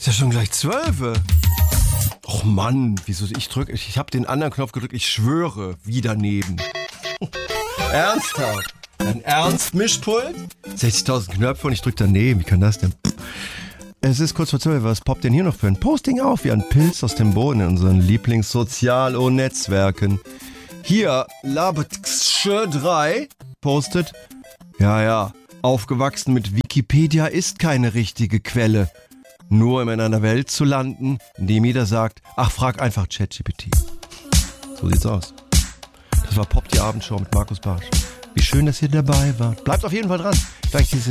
Ist ja schon gleich 12. Och Mann, wieso ich habe den anderen Knopf gedrückt, ich schwöre, wie daneben. Ernsthaft? Ein Ernst-Mischpult? 60.000 Knöpfe und ich drück daneben, wie kann das denn? Es ist kurz vor 12, was poppt denn hier noch für ein Posting auf, wie ein Pilz aus dem Boden in unseren Lieblings-Sozial- und Netzwerken. Hier, Labetsche 3 postet, ja, aufgewachsen mit Wikipedia ist keine richtige Quelle. Nur um in einer Welt zu landen, in dem jeder sagt, ach, frag einfach ChatGPT. So sieht's aus. Das war Pop, die Abendshow mit Markus Bartsch. Wie schön, dass ihr dabei wart. Bleibt auf jeden Fall dran. Gleich diese